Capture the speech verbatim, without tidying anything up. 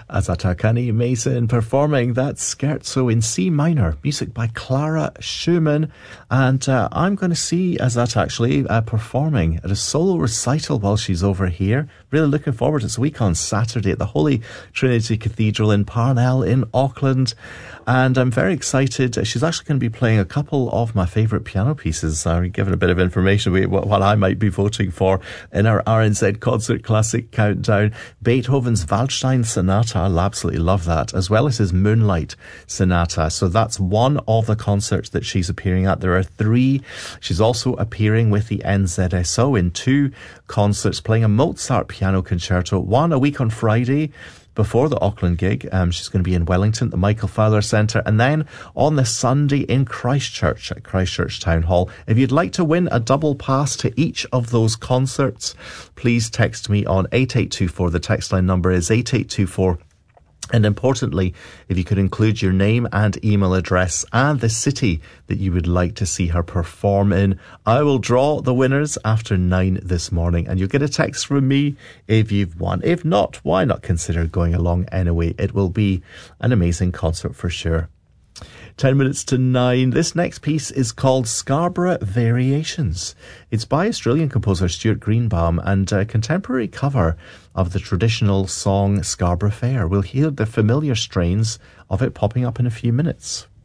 Azatakani Mason performing that Scherzo in C minor, music by Clara Schumann. And uh, I'm going to see Azat actually uh, performing at a solo recital while she's over here. Really looking forward to it. It's a week on Saturday at the Holy Trinity Cathedral in Parnell in Auckland. And I'm very excited. She's actually going to be playing a couple of my favourite piano pieces. I'm giving a bit of information about what I might be voting for in our R N Z Concert Classic Countdown. Beethoven's Waldstein Sonata, I absolutely love that, as well as his Moonlight Sonata. So that's one of the concerts that she's appearing at. There are three. She's also appearing with the N Z S O in two concerts, playing a Mozart piano concerto, one a week on Friday, before the Auckland gig. Um, she's going to be in Wellington at the Michael Fowler Centre, and then on the Sunday in Christchurch at Christchurch Town Hall. If you'd like to win a double pass to each of those concerts, please text me on eight eight two four. The text line number is eight eight two four. And importantly, if you could include your name and email address and the city that you would like to see her perform in, I will draw the winners after nine this morning, and you'll get a text from me if you've won. If not, why not consider going along anyway? It will be an amazing concert for sure. Ten minutes to nine. This next piece is called Scarborough Variations. It's by Australian composer Stuart Greenbaum and a contemporary cover of the traditional song Scarborough Fair. We'll hear the familiar strains of it popping up in a few minutes.